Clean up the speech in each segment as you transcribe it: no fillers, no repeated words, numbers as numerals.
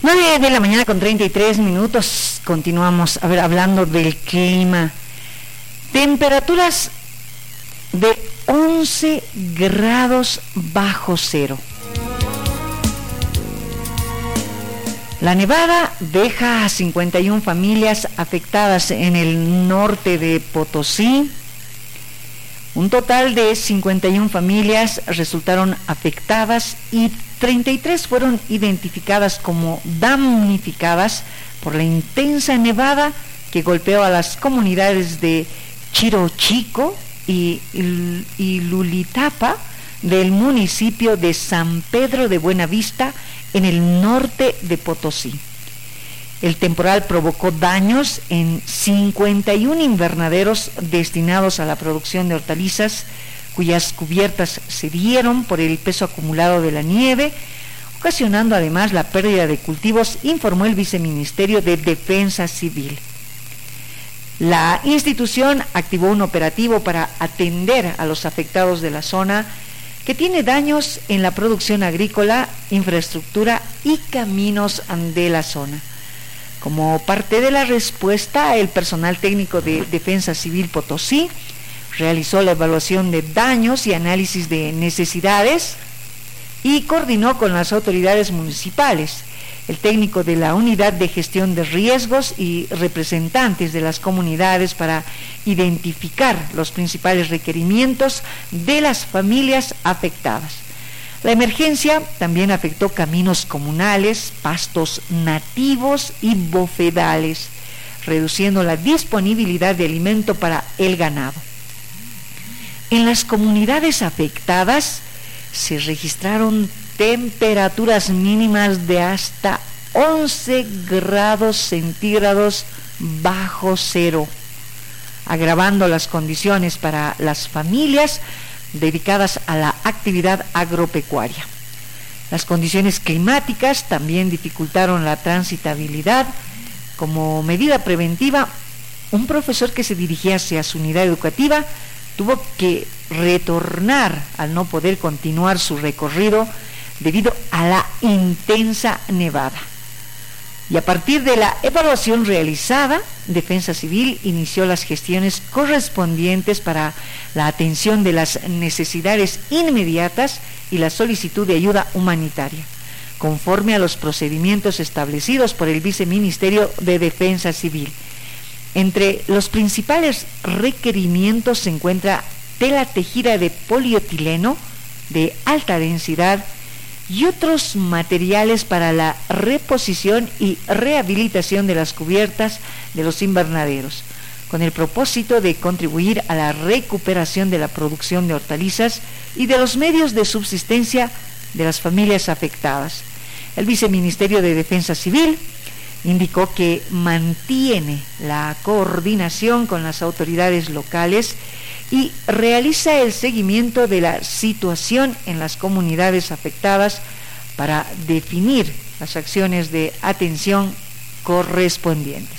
9 de la mañana con 33 minutos. Continuamos hablando del clima. Temperaturas de 11 grados bajo cero. La nevada deja a 51 familias afectadas en el norte de Potosí. Un total de 51 familias resultaron afectadas y 33 fueron identificadas como damnificadas por la intensa nevada que golpeó a las comunidades de Chirochico y Lulitapa del municipio de San Pedro de Buenavista en el norte de Potosí. El temporal provocó daños en 51 invernaderos destinados a la producción de hortalizas, cuyas cubiertas cedieron por el peso acumulado de la nieve, ocasionando además la pérdida de cultivos, informó el Viceministerio de Defensa Civil. La institución activó un operativo para atender a los afectados de la zona, que tiene daños en la producción agrícola, infraestructura y caminos de la zona. Como parte de la respuesta, el personal técnico de Defensa Civil Potosí realizó la evaluación de daños y análisis de necesidades y coordinó con las autoridades municipales, el técnico de la Unidad de Gestión de Riesgos y representantes de las comunidades para identificar los principales requerimientos de las familias afectadas. La emergencia también afectó caminos comunales, pastos nativos y bofedales, reduciendo la disponibilidad de alimento para el ganado. En las comunidades afectadas se registraron temperaturas mínimas de hasta 11 grados centígrados bajo cero, agravando las condiciones para las familias dedicadas a la actividad agropecuaria. Las condiciones climáticas también dificultaron la transitabilidad. Como medida preventiva, un profesor que se dirigía hacia su unidad educativa tuvo que retornar al no poder continuar su recorrido debido a la intensa nevada. Y a partir de la evaluación realizada, Defensa Civil inició las gestiones correspondientes para la atención de las necesidades inmediatas y la solicitud de ayuda humanitaria, conforme a los procedimientos establecidos por el Viceministerio de Defensa Civil. Entre los principales requerimientos se encuentra tela tejida de polietileno de alta densidad y otros materiales para la reposición y rehabilitación de las cubiertas de los invernaderos, con el propósito de contribuir a la recuperación de la producción de hortalizas y de los medios de subsistencia de las familias afectadas. El Viceministerio de Defensa Civil indicó que mantiene la coordinación con las autoridades locales y realiza el seguimiento de la situación en las comunidades afectadas para definir las acciones de atención correspondientes.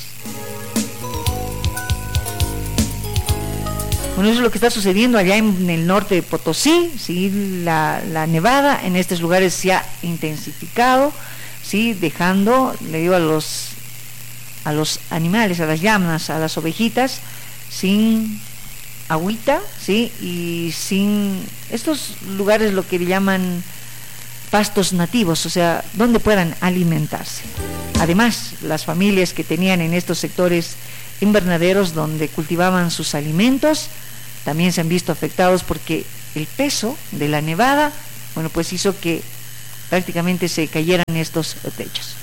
Bueno, eso es lo que está sucediendo allá en el norte de Potosí. Sí, la nevada en estos lugares se ha intensificado, sí, dejando, le digo, a los animales, a las llamas, a las ovejitas, sin agüita, sí, y sin estos lugares, lo que llaman pastos nativos, o sea, donde puedan alimentarse. Además, las familias que tenían en estos sectores invernaderos donde cultivaban sus alimentos también se han visto afectados porque el peso de la nevada, bueno, pues hizo que prácticamente se cayeran estos techos.